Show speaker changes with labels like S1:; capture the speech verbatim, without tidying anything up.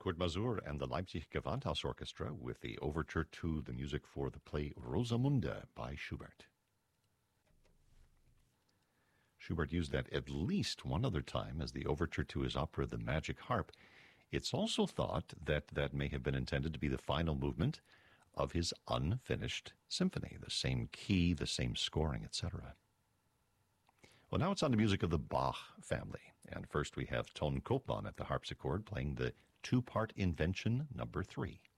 S1: Kurt Masur and the Leipzig Gewandhaus Orchestra with the overture to the music for the play Rosamunde by Schubert. Schubert used that at least one other time as the overture to his opera The Magic Harp. It's also thought that that may have been intended to be the final movement of his unfinished symphony, the same key, the same scoring, et cetera. Well, now it's on the music of the Bach family. And first we have Ton Koopman at the harpsichord playing the two-part invention number three.